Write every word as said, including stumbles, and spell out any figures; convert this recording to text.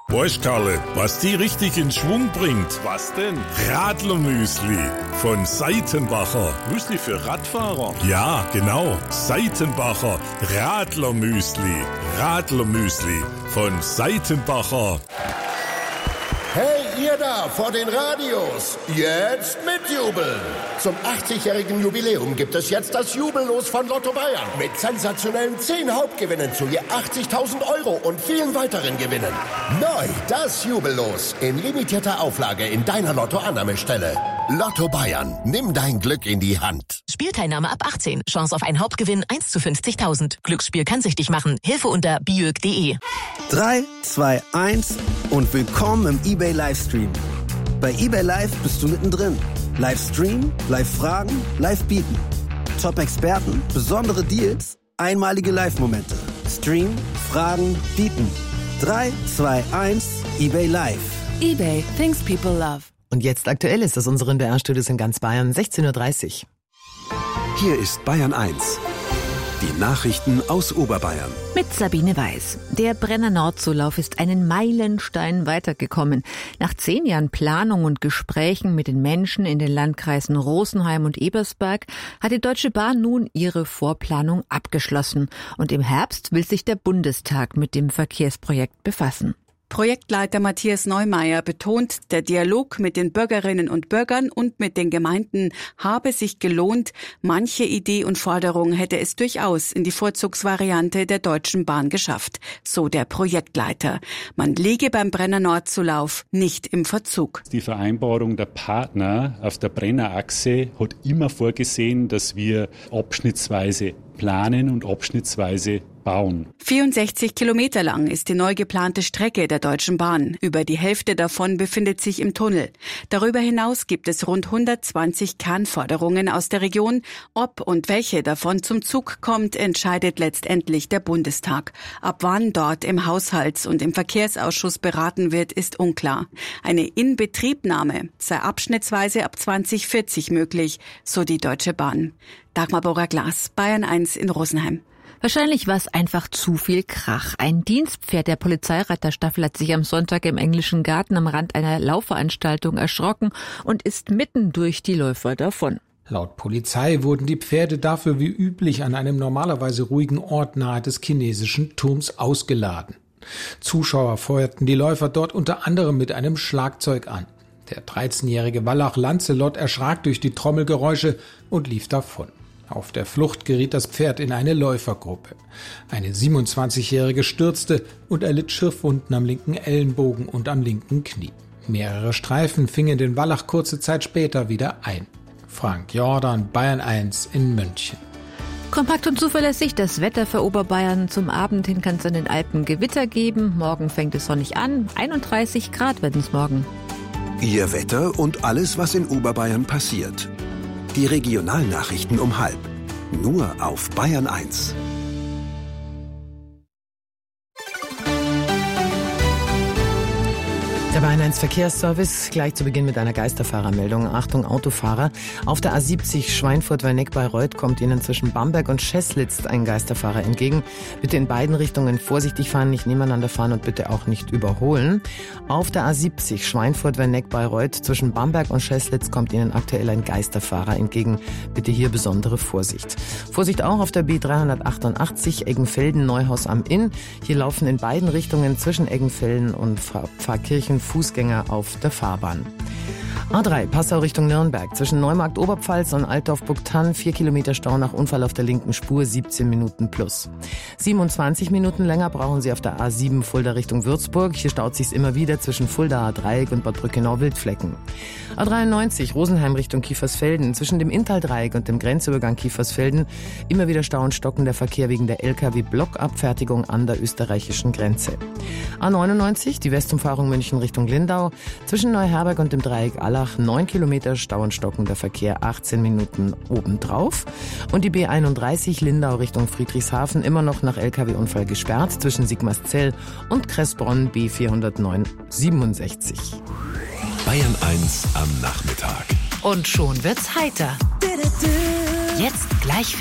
Weißt Karle, was die richtig in Schwung bringt? Was denn? Radlermüsli von Seitenbacher. Müsli für Radfahrer? Ja, genau. Seitenbacher Radlermüsli. Radlermüsli von Seitenbacher. Hey, ihr da vor den Radios, jetzt mitjubeln! Zum achtzigjährigen Jubiläum gibt es jetzt das Jubellos von Lotto Bayern mit sensationellen zehn Hauptgewinnen zu je achtzigtausend Euro und vielen weiteren Gewinnen. Neu das Jubellos in limitierter Auflage in deiner Lotto-Annahmestelle. Lotto Bayern, nimm dein Glück in die Hand. Spielteilnahme ab achtzehn. Chance auf einen Hauptgewinn eins zu fünfzigtausend. Glücksspiel kann süchtig machen. Hilfe unter biög punkt de. drei, zwei, eins und willkommen im eBay Livestream. Bei eBay Live bist du mittendrin. Livestream, Live-Fragen, Live-Bieten. Top-Experten, besondere Deals, einmalige Live-Momente. Stream, Fragen, Bieten. drei, zwei, eins, eBay Live. eBay, things people love. Und jetzt aktuell ist das unsere N D R-Studios in ganz Bayern, sechzehn Uhr dreißig. Hier ist Bayern eins. Die Nachrichten aus Oberbayern. Mit Sabine Weiß. Der Brenner Nordzulauf ist einen Meilenstein weitergekommen. Nach zehn Jahren Planung und Gesprächen mit den Menschen in den Landkreisen Rosenheim und Ebersberg hat die Deutsche Bahn nun ihre Vorplanung abgeschlossen. Und im Herbst will sich der Bundestag mit dem Verkehrsprojekt befassen. Projektleiter Matthias Neumeier betont, der Dialog mit den Bürgerinnen und Bürgern und mit den Gemeinden habe sich gelohnt. Manche Idee und Forderung hätte es durchaus in die Vorzugsvariante der Deutschen Bahn geschafft, so der Projektleiter. Man liege beim Brenner Nordzulauf nicht im Verzug. Die Vereinbarung der Partner auf der Brennerachse hat immer vorgesehen, dass wir abschnittsweise planen und abschnittsweise bauen. vierundsechzig Kilometer lang ist die neu geplante Strecke der Deutschen Bahn. Über die Hälfte davon befindet sich im Tunnel. Darüber hinaus gibt es rund hundertzwanzig Kernforderungen aus der Region. Ob und welche davon zum Zug kommt, entscheidet letztendlich der Bundestag. Ab wann dort im Haushalts- und im Verkehrsausschuss beraten wird, ist unklar. Eine Inbetriebnahme sei abschnittsweise ab zwanzig vierzig möglich, so die Deutsche Bahn. Dagmar Borger-Glas, Bayern eins in Rosenheim. Wahrscheinlich war es einfach zu viel Krach. Ein Dienstpferd der Polizeireiterstaffel hat sich am Sonntag im Englischen Garten am Rand einer Laufveranstaltung erschrocken und ist mitten durch die Läufer davon. Laut Polizei wurden die Pferde dafür wie üblich an einem normalerweise ruhigen Ort nahe des chinesischen Turms ausgeladen. Zuschauer feuerten die Läufer dort unter anderem mit einem Schlagzeug an. Der dreizehnjährige Wallach Lancelot erschrak durch die Trommelgeräusche und lief davon. Auf der Flucht geriet das Pferd in eine Läufergruppe. Eine siebenundzwanzigjährige stürzte und erlitt Schürfwunden am linken Ellenbogen und am linken Knie. Mehrere Streifen fingen den Wallach kurze Zeit später wieder ein. Frank Jordan, Bayern eins in München. Kompakt und zuverlässig das Wetter für Oberbayern. Zum Abend hin kann es in den Alpen Gewitter geben. Morgen fängt es sonnig an. einunddreißig Grad werden es morgen. Ihr Wetter und alles, was in Oberbayern passiert. Die Regionalnachrichten um halb. Nur auf Bayern eins. Der Bayern eins Verkehrsservice gleich zu Beginn mit einer Geisterfahrermeldung. Achtung Autofahrer. Auf der A siebzig Schweinfurt-Werneck-Bayreuth kommt Ihnen zwischen Bamberg und Scheßlitz ein Geisterfahrer entgegen. Bitte in beiden Richtungen vorsichtig fahren, nicht nebeneinander fahren und bitte auch nicht überholen. Auf der A siebzig Schweinfurt-Werneck-Bayreuth zwischen Bamberg und Scheßlitz kommt Ihnen aktuell ein Geisterfahrer entgegen. Bitte hier besondere Vorsicht. Vorsicht auch auf der B dreihundertachtundachtzig Eggenfelden-Neuhaus am Inn. Hier laufen in beiden Richtungen zwischen Eggenfelden und Pfarrkirchen Fußgänger auf der Fahrbahn. A drei, Passau Richtung Nürnberg. Zwischen Neumarkt Oberpfalz und Altdorf-Bugtan vier Kilometer Stau nach Unfall auf der linken Spur, siebzehn Minuten plus. siebenundzwanzig Minuten länger brauchen Sie auf der A sieben Fulda Richtung Würzburg. Hier staut sich's immer wieder zwischen Fuldaer Dreieck und Bad Brückenau-Wildflecken. A dreiundneunzig, Rosenheim Richtung Kiefersfelden. Zwischen dem Inntal-Dreieck und dem Grenzübergang Kiefersfelden immer wieder Stau und stockender Verkehr wegen der L K W-Blockabfertigung an der österreichischen Grenze. A neunundneunzig, die Westumfahrung München Richtung Lindau. Zwischen Neuherberg und dem Dreieck Allach neun Kilometer Stau und stockender Verkehr, achtzehn Minuten obendrauf. Und die B einunddreißig Lindau Richtung Friedrichshafen immer noch nach L K W-Unfall gesperrt zwischen Sigmarszell und Kressbronn B vierhundertneun siebenundsechzig. Bayern eins am Nachmittag. Und schon wird's heiter. Jetzt gleich